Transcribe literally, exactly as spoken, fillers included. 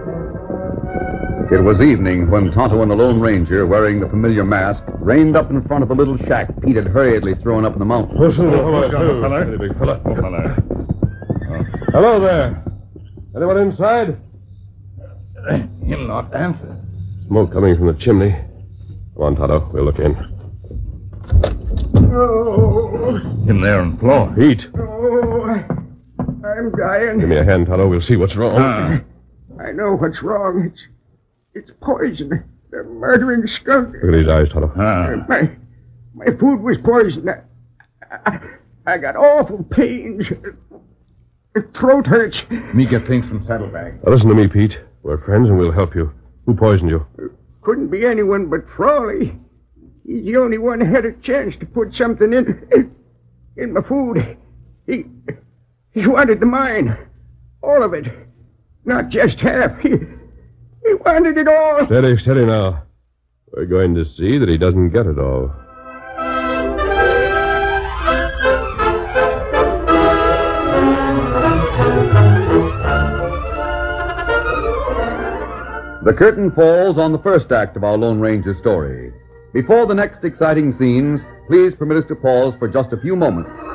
It was evening when Tonto and the Lone Ranger, wearing the familiar mask, reined up in front of the little shack Pete had hurriedly thrown up in the mountains. Hello, big fella. Hello there. Anyone inside? Him not answer. Smoke coming from the chimney. Come on, Tonto. We'll look in. Oh. Him there on the floor. Pete. Oh, I'm dying. Give me a hand, Tonto. We'll see what's wrong. Ah. I know what's wrong. It's it's poison. The murdering skunk. Look at his eyes, Tonto. Ah. My my food was poisoned. I, I, I got awful pains. The throat hurts. Me get things from saddlebag. Now, listen to me, Pete. We're friends and we'll help you. Who poisoned you? Couldn't be anyone but Frawley. He's the only one who had a chance to put something in in my food. He he wanted the mine. All of it. Not just half. He, he wanted it all. Steady, steady now. We're going to see that he doesn't get it all. The curtain falls on the first act of our Lone Ranger story. Before the next exciting scenes, please permit us to pause for just a few moments